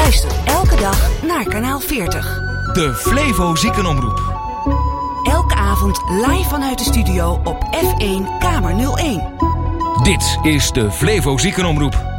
Luister elke dag naar kanaal 40. De Flevo Ziekenomroep. Elke avond live vanuit de studio op F1 Kamer 01. Dit is de Flevo Ziekenomroep.